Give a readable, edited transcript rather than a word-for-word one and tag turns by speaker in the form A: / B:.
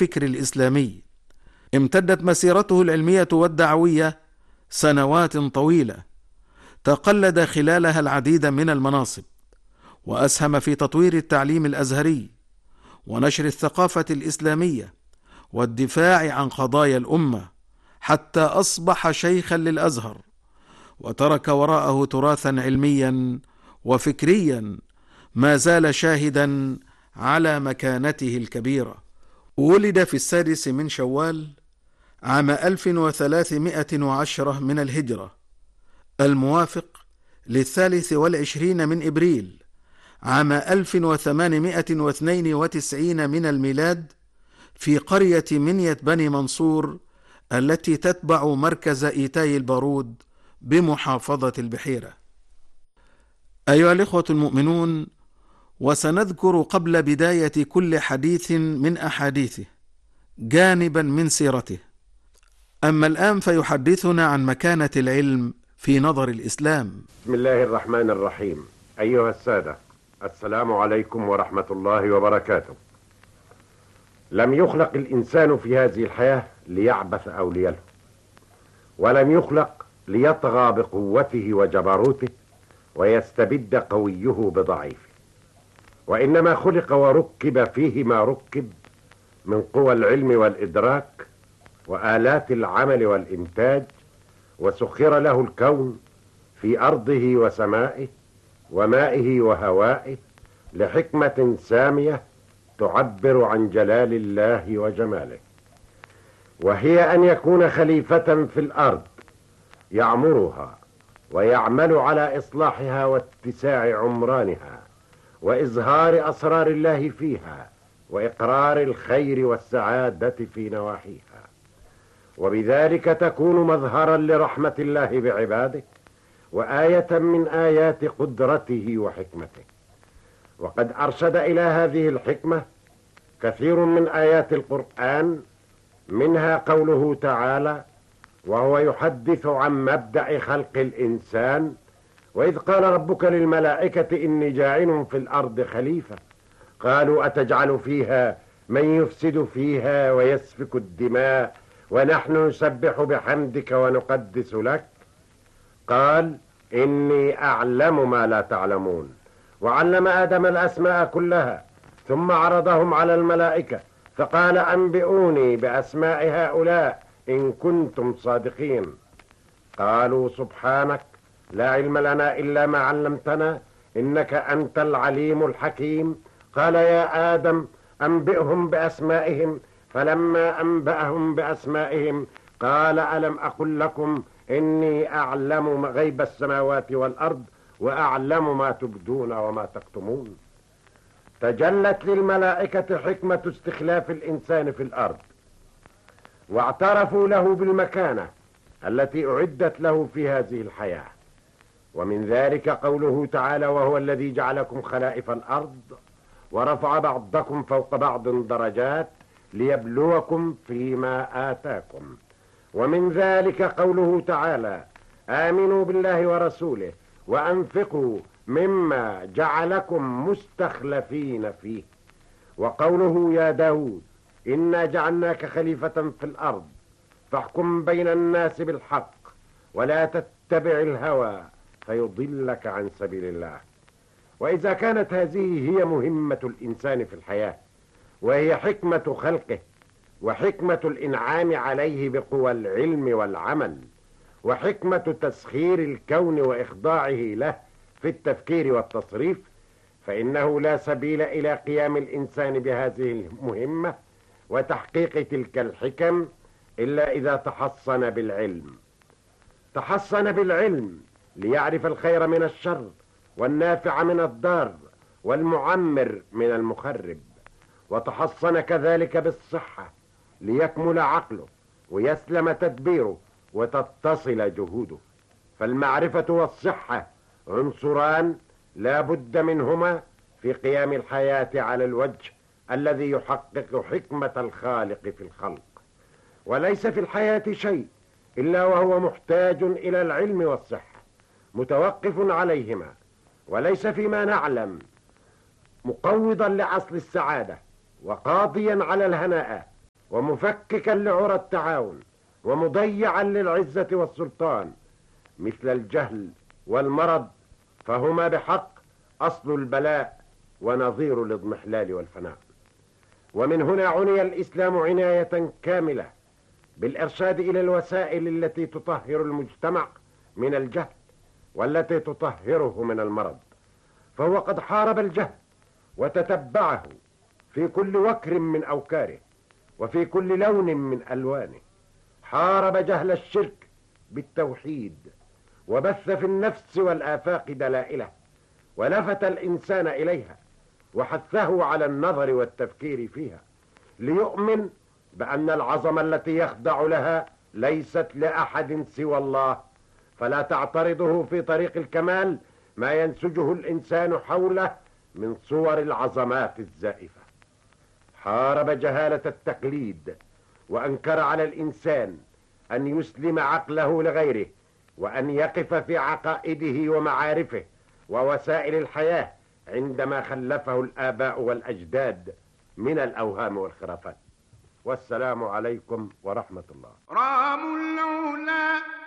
A: الفكر الإسلامي. امتدت مسيرته العلمية والدعوية سنوات طويلة، تقلد خلالها العديد من المناصب، وأسهم في تطوير التعليم الأزهري ونشر الثقافة الإسلامية والدفاع عن قضايا الأمة، حتى أصبح شيخا للأزهر، وترك وراءه تراثا علميا وفكريا ما زال شاهدا على مكانته الكبيرة. ولد في 6 من شوال عام 1310 من الهجرة، الموافق 23 من إبريل عام 1892 من الميلاد، في قرية منية بني منصور التي تتبع مركز إيتاي البارود بمحافظة البحيرة. أيها الإخوة المؤمنون، وسنذكر قبل بداية كل حديث من أحاديثه جانبا من سيرته. أما الآن فيحدثنا عن مكانة العلم في نظر الإسلام.
B: بسم الله الرحمن الرحيم. أيها السادة، السلام عليكم ورحمة الله وبركاته. لم يخلق الإنسان في هذه الحياة ليعبث أو ليلهو، ولم يخلق ليطغى بقوته وجبروته ويستبد قويه بضعيفه، وإنما خلق وركب فيه ما ركب من قوى العلم والإدراك وآلات العمل والإنتاج، وسخر له الكون في أرضه وسمائه ومائه وهوائه لحكمة سامية تعبر عن جلال الله وجماله، وهي أن يكون خليفة في الأرض يعمرها ويعمل على إصلاحها واتساع عمرانها وإظهار أسرار الله فيها وإقرار الخير والسعادة في نواحيها، وبذلك تكون مظهرا لرحمة الله بعباده وآية من آيات قدرته وحكمته. وقد أرشد إلى هذه الحكمة كثير من آيات القرآن، منها قوله تعالى: وهو يحدث عن مبدأ خلق الإنسان، وإذ قال ربك للملائكة إني جاعل في الأرض خليفة، قالوا أتجعل فيها من يفسد فيها ويسفك الدماء ونحن نسبح بحمدك ونقدس لك، قال إني أعلم ما لا تعلمون. وعلم آدم الأسماء كلها ثم عرضهم على الملائكة فقال أنبئوني بأسماء هؤلاء إن كنتم صادقين، قالوا سبحانك لا علم لنا إلا ما علمتنا إنك أنت العليم الحكيم. قال يا آدم أنبئهم بأسمائهم، فلما أنبأهم بأسمائهم قال ألم أقل لكم إني أعلم غيب السماوات والأرض وأعلم ما تبدون وما تكتمون. تجلت للملائكة حكمة استخلاف الإنسان في الأرض، واعترفوا له بالمكانة التي أعدت له في هذه الحياة. ومن ذلك قوله تعالى: وهو الذي جعلكم خلائف الأرض ورفع بعضكم فوق بعض درجات ليبلوكم فيما آتاكم. ومن ذلك قوله تعالى: آمنوا بالله ورسوله وأنفقوا مما جعلكم مستخلفين فيه. وقوله: يا داود إنا جعلناك خليفة في الأرض فاحكم بين الناس بالحق ولا تتبع الهوى فيضلك عن سبيل الله. وإذا كانت هذه هي مهمة الإنسان في الحياة، وهي حكمة خلقه وحكمة الإنعام عليه بقوى العلم والعمل وحكمة تسخير الكون وإخضاعه له في التفكير والتصريف، فإنه لا سبيل إلى قيام الإنسان بهذه المهمة وتحقيق تلك الحكم إلا إذا تحصن بالعلم. تحصن بالعلم ليعرف الخير من الشر والنافع من الضار والمعمر من المخرب، وتحصن كذلك بالصحة ليكمل عقله ويسلم تدبيره وتتصل جهوده. فالمعرفة والصحة عنصران لا بد منهما في قيام الحياة على الوجه الذي يحقق حكمة الخالق في الخلق. وليس في الحياة شيء إلا وهو محتاج إلى العلم والصحة، متوقف عليهما، وليس فيما نعلم مقوضا لأصل السعادة وقاضيا على الهناء ومفككا لعرى التعاون ومضيعا للعزة والسلطان، مثل الجهل والمرض، فهما بحق أصل البلاء ونظير الاضمحلال والفناء. ومن هنا عني الإسلام عناية كاملة بالإرشاد إلى الوسائل التي تطهر المجتمع من الجهل والتي تطهره من المرض، فهو قد حارب الجهل وتتبعه في كل وكر من أوكاره وفي كل لون من ألوانه. حارب جهل الشرك بالتوحيد، وبث في النفس والآفاق دلائله، ولفت الإنسان إليها وحثه على النظر والتفكير فيها، ليؤمن بأن العظمة التي يخضع لها ليست لأحد سوى الله، فلا تعترضه في طريق الكمال ما ينسجه الإنسان حوله من صور العظمات الزائفة. حارب جهالة التقليد، وأنكر على الإنسان أن يسلم عقله لغيره، وأن يقف في عقائده ومعارفه ووسائل الحياة عندما خلفه الآباء والأجداد من الأوهام والخرافات. والسلام عليكم ورحمة الله.
C: رام العلا